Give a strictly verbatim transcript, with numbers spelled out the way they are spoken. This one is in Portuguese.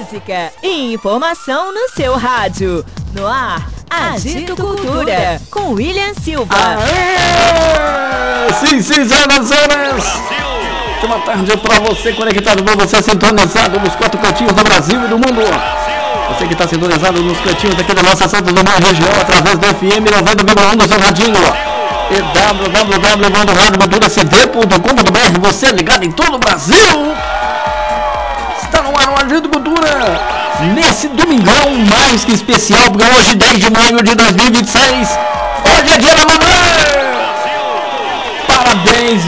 música e informação no seu rádio. No ar, Agito Cultura, com William Silva. Aê! Sim, sim, zonas, zonas. Boa tarde pra você conectado, pra você sintonizado nos quatro cantinhos do Brasil e do mundo. Você que está sintonizado nos cantinhos aqui da nossa Santos Dumont região, através do F M noventa vírgula um do seu radinho. E w w w ponto rádio cultura c d ponto com ponto b r, você ligado em todo o Brasil. Está no ar o Agito Cultura, nesse domingão mais que especial, porque hoje, dez de maio de dois mil e vinte e seis, hoje é dia da mamãe. Parabéns,